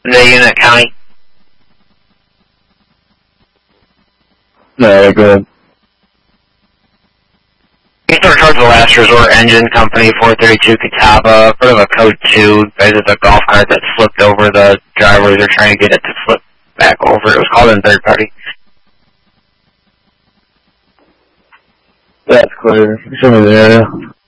The unit county. No, go ahead. Eastern towards the Last Resort Engine Company, 432 Catawba, part of a code 2. Guys at the golf cart that flipped over the drivers are trying to get it to flip back over. It was called in third party. That's clear. Show me the area.